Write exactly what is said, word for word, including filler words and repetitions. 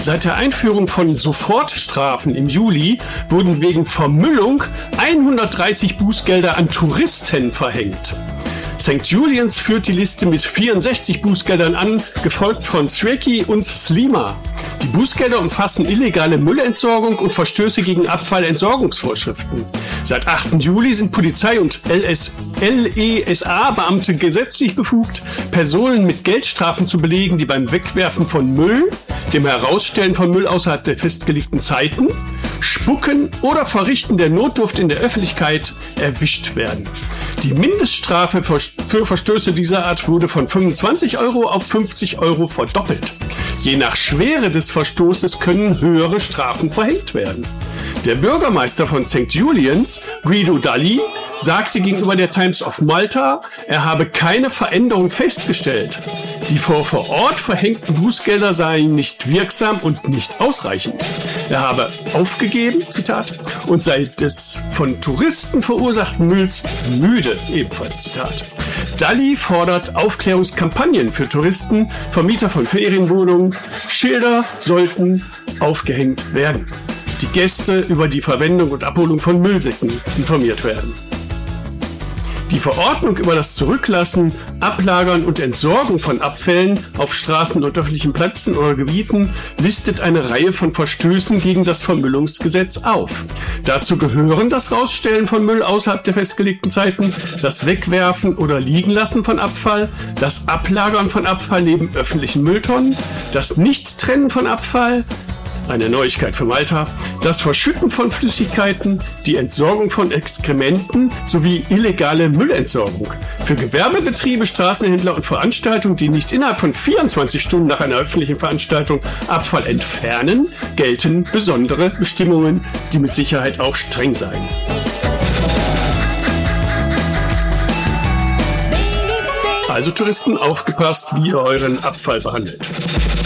Seit der Einführung von Sofortstrafen im Juli wurden wegen Vermüllung hundertdreißig Bußgelder an Touristen verhängt. Sankt Julians führt die Liste mit vierundsechzig Bußgeldern an, gefolgt von Sweki und Slima. Die Bußgelder umfassen illegale Müllentsorgung und Verstöße gegen Abfallentsorgungsvorschriften. Seit achten Juli sind Polizei und L E S A-Beamte gesetzlich befugt, Personen mit Geldstrafen zu belegen, die beim Wegwerfen von Müll, dem Herausstellen von Müll außerhalb der festgelegten Zeiten, Spucken oder Verrichten der Notdurft in der Öffentlichkeit erwischt werden. Die Mindeststrafe für Verstöße dieser Art wurde von fünfundzwanzig Euro auf fünfzig Euro verdoppelt. Je nach Schwere des Verstoßes können höhere Strafen verhängt werden. Der Bürgermeister von Sankt Julians, Guido Dalli, sagte gegenüber der Times of Malta, er habe keine Veränderung festgestellt. Die vor, vor Ort verhängten Bußgelder seien nicht wirksam und nicht ausreichend. Er habe aufgegeben, Zitat, und sei des von Touristen verursachten Mülls müde, ebenfalls Zitat. Dalli fordert Aufklärungskampagnen für Touristen, Vermieter von Ferienwohnungen. Schilder sollten aufgehängt werden. Die Gäste über die Verwendung und Abholung von Müllsäcken informiert werden. Die Verordnung über das Zurücklassen, Ablagern und Entsorgen von Abfällen auf Straßen und öffentlichen Plätzen oder Gebieten listet eine Reihe von Verstößen gegen das Vermüllungsgesetz auf. Dazu gehören das Rausstellen von Müll außerhalb der festgelegten Zeiten, das Wegwerfen oder Liegenlassen von Abfall, das Ablagern von Abfall neben öffentlichen Mülltonnen, das Nicht-Trennen von Abfall, eine Neuigkeit für Malta, das Verschütten von Flüssigkeiten, die Entsorgung von Exkrementen sowie illegale Müllentsorgung. Für Gewerbebetriebe, Straßenhändler und Veranstaltungen, die nicht innerhalb von vierundzwanzig Stunden nach einer öffentlichen Veranstaltung Abfall entfernen, gelten besondere Bestimmungen, die mit Sicherheit auch streng seien. Also Touristen, aufgepasst, wie ihr euren Abfall behandelt.